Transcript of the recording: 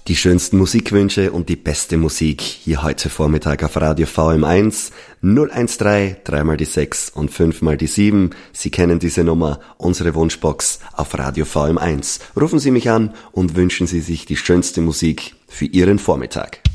Die schönsten Musikwünsche und die beste Musik hier heute Vormittag auf Radio VM1 013 3 mal die 6 und 5 mal die 7. Sie kennen diese Nummer, unsere Wunschbox auf Radio VM1. Rufen Sie mich an und wünschen Sie sich die schönste Musik für Ihren Vormittag.